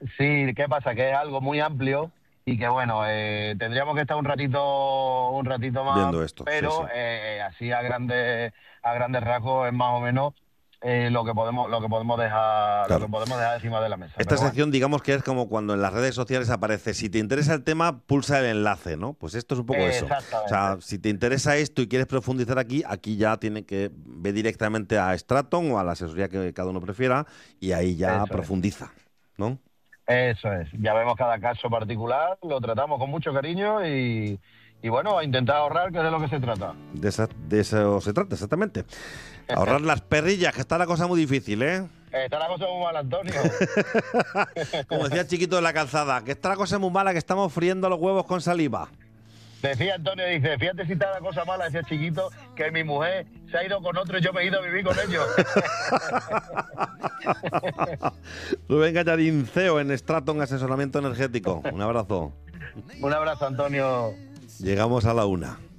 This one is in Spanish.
Sí, ¿qué pasa? Que es algo muy amplio y que bueno, tendríamos que estar un ratito más, Viendo esto, sí, pero sí. así a grandes rasgos es más o menos lo que Claro. podemos dejar encima de la mesa. Esta Pero bueno, sección, digamos que es como cuando en las redes sociales aparece, si te interesa el tema, pulsa el enlace, ¿no? Pues esto es un poco eso. O sea, exactamente, si te interesa esto y quieres profundizar aquí, aquí ya tiene que ver directamente a Straton o a la asesoría que cada uno prefiera y ahí ya eso es. profundiza, ¿no? Eso es, ya vemos cada caso particular, lo tratamos con mucho cariño y bueno, a intentar ahorrar, que es de lo que se trata. De eso se trata, exactamente. Ahorrar las perrillas, que está la cosa muy difícil, ¿eh? Está la cosa muy mal, Antonio. Como decía el chiquito de la calzada, que está la cosa muy mala, que estamos friendo los huevos con saliva. Decía Antonio, dice, fíjate si está la cosa mala, decía chiquito, que mi mujer se ha ido con otro y yo me he ido a vivir con ellos. Rubén Gallarín, CEO en Straton Asesoramiento Energético. Un abrazo. Un abrazo, Antonio. Llegamos a la una.